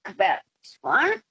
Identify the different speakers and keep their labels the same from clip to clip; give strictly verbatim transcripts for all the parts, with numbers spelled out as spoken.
Speaker 1: about this one.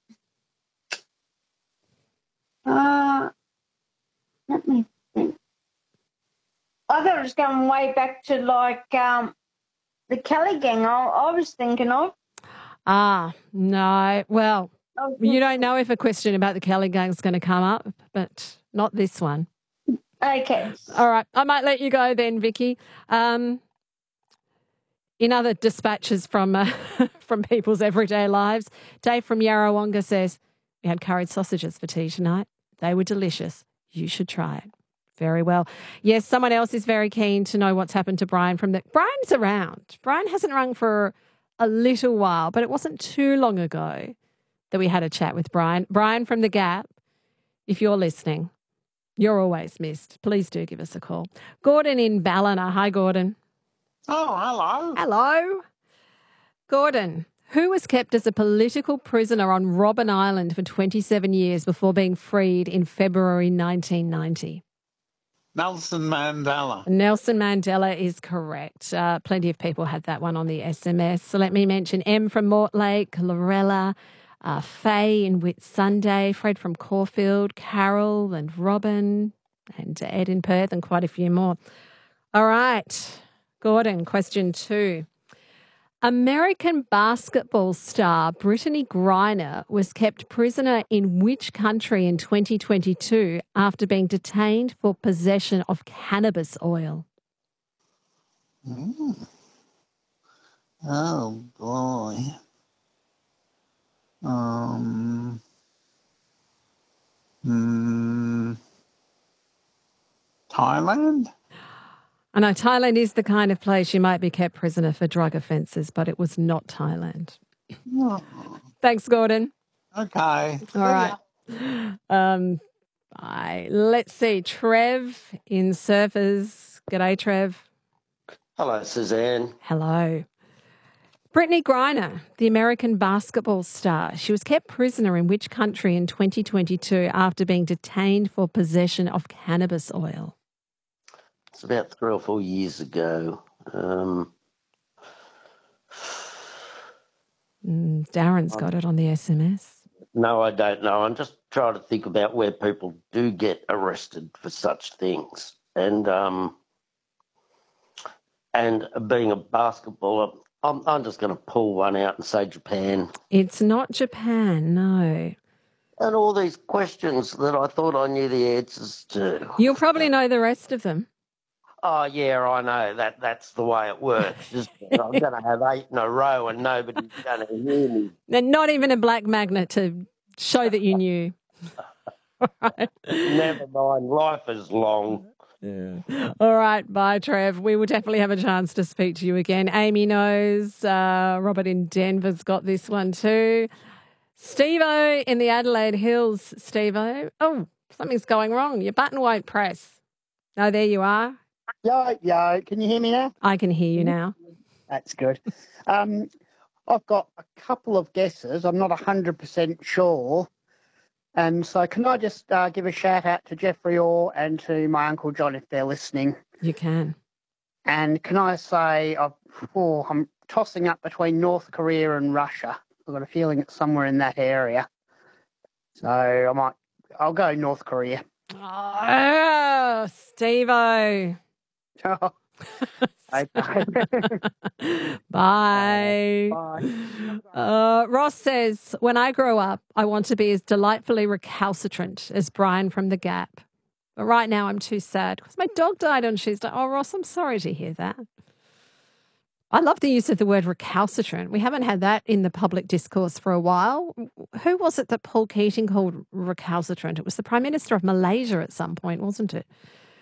Speaker 1: Uh, let me think. I thought it was going way back to, like, um, the Kelly Gang I, I was thinking of.
Speaker 2: Ah, no. Well, you don't know if a question about the Kelly Gang is going to come up, but not this one.
Speaker 1: Okay.
Speaker 2: All right. I might let you go then, Vicky. Um, in other dispatches from uh, from people's everyday lives, Dave from Yarrawonga says, we had curried sausages for tea tonight. They were delicious. You should try it. Very well. Yes, someone else is very keen to know what's happened to Brian from the... Brian's around. Brian hasn't rung for a little while, but it wasn't too long ago that we had a chat with Brian. Brian from The Gap, if you're listening, you're always missed. Please do give us a call. Gordon in Ballina. Hi, Gordon.
Speaker 3: Oh, hello.
Speaker 2: Hello. Gordon, who was kept as a political prisoner on Robben Island for twenty-seven years before being freed in February nineteen ninety?
Speaker 3: Nelson Mandela.
Speaker 2: Nelson Mandela is correct. Uh, plenty of people had that one on the S M S. So let me mention M from Mortlake, Lorella, uh, Faye in Whitsunday, Fred from Caulfield, Carol and Robin, and Ed in Perth, and quite a few more. All right, Gordon, question two. American basketball star Brittany Griner was kept prisoner in which country in twenty twenty-two after being detained for possession of cannabis oil?
Speaker 3: Mm. Oh, boy. Um. Hmm. Thailand?
Speaker 2: I know Thailand is the kind of place you might be kept prisoner for drug offences, but it was not Thailand.
Speaker 3: Oh.
Speaker 2: Thanks, Gordon.
Speaker 3: Okay.
Speaker 2: All right. Um, I, let's see. Trev in Surfers. G'day, Trev.
Speaker 4: Hello, Suzanne.
Speaker 2: Hello. Brittany Griner, the American basketball star. She was kept prisoner in which country in twenty twenty-two after being detained for possession of cannabis oil?
Speaker 4: It's about three or four years ago. Um,
Speaker 2: mm, Darren's got it on the S M S.
Speaker 4: No, I don't know. I'm just trying to think about where people do get arrested for such things. And um, and being a basketballer, I'm, I'm just going to pull one out and say Japan.
Speaker 2: It's not Japan, no.
Speaker 4: And all these questions that I thought I knew the answers to.
Speaker 2: You'll probably know the rest of them.
Speaker 4: Oh, yeah, I know. That That's the way it works. Just, I'm going to have eight in a row and nobody's going to hear me.
Speaker 2: And not even a black magnet to show that you knew. Right.
Speaker 4: Never mind. Life is long.
Speaker 2: Yeah. All right. Bye, Trev. We will definitely have a chance to speak to you again. Amy knows. Uh, Robert in Denver's got this one too. Steve-O in the Adelaide Hills. Steve-O. Oh, something's going wrong. Your button won't press. Oh, there you are.
Speaker 5: Yo, yo, can you hear me now?
Speaker 2: I can hear you now.
Speaker 5: That's good. Um, I've got a couple of guesses. I'm not one hundred percent sure. And so can I just uh, give a shout out to Jeffrey Orr and to my Uncle John if they're listening?
Speaker 2: You can.
Speaker 5: And can I say I've, oh, I'm tossing up between North Korea and Russia. I've got a feeling it's somewhere in that area. So I might, I'll go North Korea.
Speaker 2: Oh, Steve-O.
Speaker 5: Oh.
Speaker 2: Bye.
Speaker 5: Bye.
Speaker 2: Uh, Ross says, when I grow up, I want to be as delightfully recalcitrant as Brian from The Gap. But right now I'm too sad because my dog died on Tuesday. Oh, Ross, I'm sorry to hear that. I love the use of the word recalcitrant. We haven't had that in the public discourse for a while. Who was it that Paul Keating called recalcitrant? It was the Prime Minister of Malaysia at some point, wasn't it?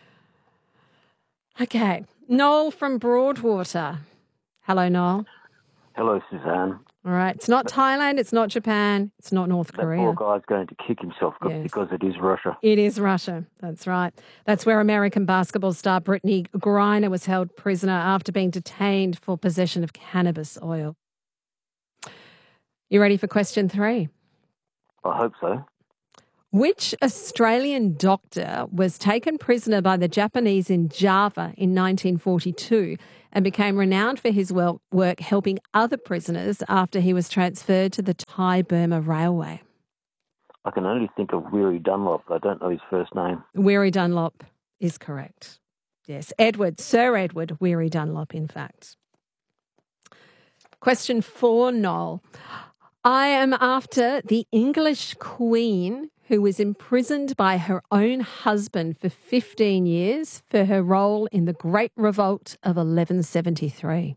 Speaker 2: Okay. Noel from Broadwater. Hello, Noel.
Speaker 6: Hello, Suzanne.
Speaker 2: All right. It's not Thailand. It's not Japan. It's not North
Speaker 6: That
Speaker 2: Korea.
Speaker 6: poor guy's going to kick himself
Speaker 2: Yes.
Speaker 6: because it is Russia.
Speaker 2: It is Russia. That's right. That's where American basketball star Brittany Griner was held prisoner after being detained for possession of cannabis oil. You ready for question three?
Speaker 6: I hope so.
Speaker 2: Which Australian doctor was taken prisoner by the Japanese in Java in nineteen forty-two and became renowned for his wel- work helping other prisoners after he was transferred to the Thai-Burma Railway?
Speaker 6: I can only think of Weary Dunlop. I don't know his first name.
Speaker 2: Weary Dunlop is correct. Yes, Edward, Sir Edward Weary Dunlop, in fact. Question four, Noel. I am after the English Queen who was imprisoned by her own husband for fifteen years for her role in the Great Revolt of eleven seventy-three.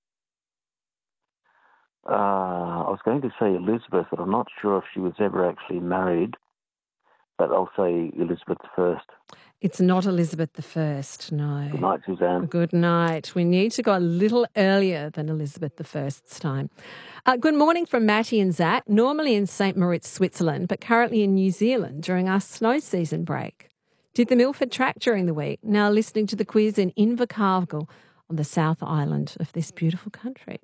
Speaker 6: Uh, I was going to say Elizabeth, but I'm not sure if she was ever actually married. But I'll say Elizabeth first.
Speaker 2: It's not Elizabeth the First, no.
Speaker 6: Good night, Suzanne.
Speaker 2: Good night. We need to go a little earlier than Elizabeth the First's time. Uh, good morning from Matty and Zach, normally in Saint Moritz, Switzerland, but currently in New Zealand during our snow season break. Did the Milford track during the week, now listening to the quiz in Invercargill on the South Island of this beautiful country.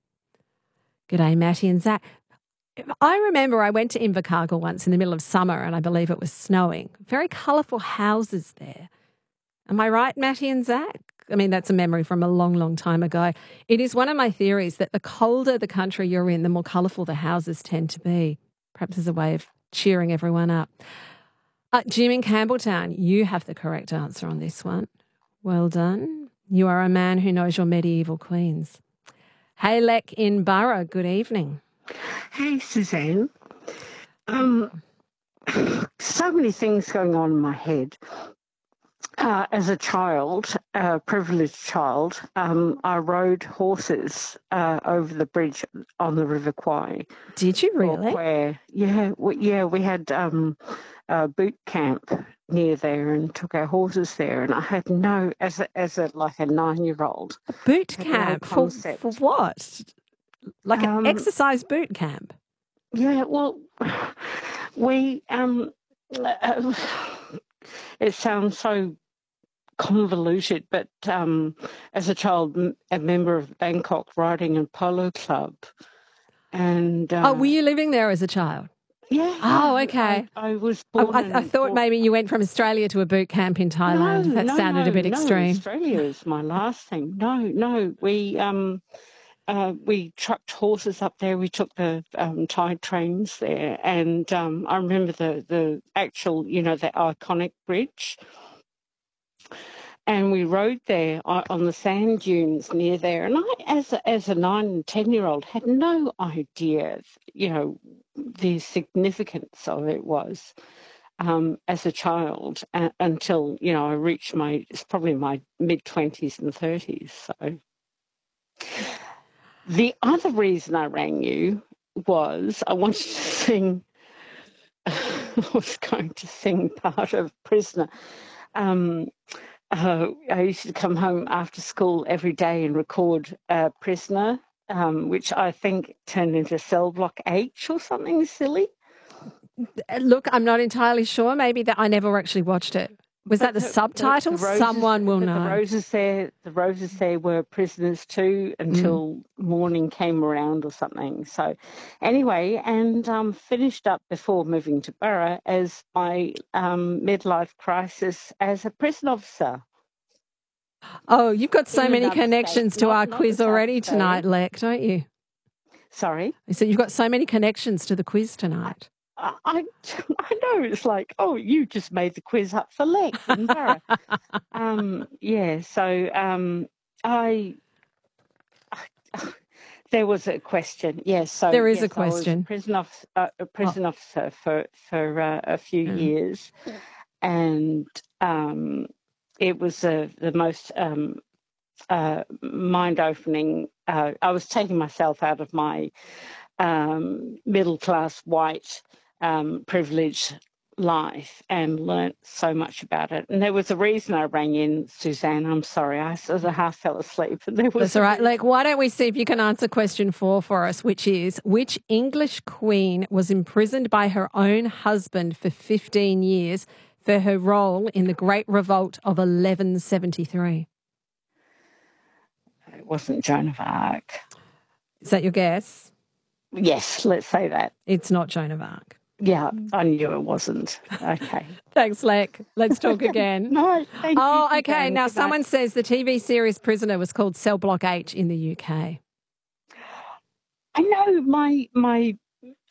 Speaker 2: G'day, Matty and Zach. I remember I went to Invercargill once in the middle of summer and I believe it was snowing. Very colourful houses there. Am I right, Matty and Zach? I mean, that's a memory from a long, long time ago. It is one of my theories that the colder the country you're in, the more colourful the houses tend to be. Perhaps as a way of cheering everyone up. Uh, Jim in Campbelltown, you have the correct answer on this one. Well done. You are a man who knows your medieval queens. Hey, Lek in Borough, good evening.
Speaker 7: Hey, Suzanne. Um, so many things going on in my head. Uh, as a child, a privileged child, um, I rode horses uh, over the bridge on the River Kwai.
Speaker 2: Did you really?
Speaker 7: Where, yeah, we, yeah, we had um, a boot camp near there and took our horses there. And I had no, as a, as a like a nine-year-old.
Speaker 2: Boot
Speaker 7: had
Speaker 2: camp?
Speaker 7: No
Speaker 2: for, for what? Like an
Speaker 7: Um,
Speaker 2: exercise boot camp?
Speaker 7: Yeah, well, we, um, uh, it sounds so convoluted, but um, as a child, m- a member of Bangkok Riding and Polo Club. And uh,
Speaker 2: Oh, were you living there as a child?
Speaker 7: yeah.
Speaker 2: Oh,
Speaker 7: yeah,
Speaker 2: okay.
Speaker 7: I, I was
Speaker 2: I,
Speaker 7: born.
Speaker 2: I, I
Speaker 7: and
Speaker 2: thought
Speaker 7: born-
Speaker 2: maybe you went from Australia to a boot camp in Thailand.
Speaker 7: No,
Speaker 2: that
Speaker 7: no,
Speaker 2: sounded
Speaker 7: no,
Speaker 2: a bit
Speaker 7: no,
Speaker 2: extreme.
Speaker 7: Australia is my last thing. No, no, we um, uh, we trucked horses up there. We took the um, Thai trains there, and um, I remember the the actual, you know, the iconic bridge. And we rode there on on the sand dunes near there. And I, as a, as a nine and ten year old, had no idea, you know, the significance of it was um, as a child uh, until, you know, I reached my, it's probably my mid twenties and thirties. So the other reason I rang you was I wanted to sing, I was going to sing part of Prisoner. Um, Uh, I used to come home after school every day and record uh, Prisoner, um, which I think turned into Cell Block H or something silly.
Speaker 2: Look, I'm not entirely sure. Maybe that I never actually watched it. Was that the,
Speaker 7: the- the-
Speaker 2: subtitle?
Speaker 7: the roses-
Speaker 2: Someone will
Speaker 7: the,
Speaker 2: know.
Speaker 7: The roses there, the roses there were prisoners too until morning came around or something. So, anyway, and um, finished up before moving to Borough as my um, midlife crisis as a prison officer.
Speaker 2: Oh, you've got so
Speaker 7: in
Speaker 2: many
Speaker 7: another
Speaker 2: connections
Speaker 7: state,
Speaker 2: to
Speaker 7: not-
Speaker 2: our
Speaker 7: not
Speaker 2: quiz
Speaker 7: the South
Speaker 2: already
Speaker 7: Australia.
Speaker 2: tonight, Lek, don't you?
Speaker 7: Sorry.
Speaker 2: So you've got so many connections to the quiz tonight.
Speaker 7: I, I I know, it's like, oh, you just made the quiz up for Lex and Barra. um, yeah, so um, I, there was a question. Yes, so
Speaker 2: There is a
Speaker 7: yes, I was
Speaker 2: question.
Speaker 7: prison officer, uh, a prison officer for for uh, a few
Speaker 2: Mm.
Speaker 7: years, and um, it was uh, the most um, uh, mind-opening. Uh, I was taking myself out of my um, middle-class white um, privileged life and learnt so much about it. And there was a reason I rang in, Suzanne. I'm sorry, I sort of half fell asleep. And there was
Speaker 2: That's all right. Lek, why don't we see if you can answer question four for us, which is, which English queen was imprisoned by her own husband for fifteen years for her role in the Great Revolt of eleven seventy-three?
Speaker 7: It wasn't Joan of Arc.
Speaker 2: Is that your guess?
Speaker 7: Yes, let's say that.
Speaker 2: It's not Joan of Arc.
Speaker 7: Yeah, I knew it wasn't. Okay.
Speaker 2: Thanks, Lek. Let's talk again.
Speaker 7: No, thank you.
Speaker 2: Oh,
Speaker 7: for
Speaker 2: okay.
Speaker 7: going
Speaker 2: Now,
Speaker 7: to that.
Speaker 2: someone says the T V series Prisoner was called Cell Block H in the U K.
Speaker 7: I know my my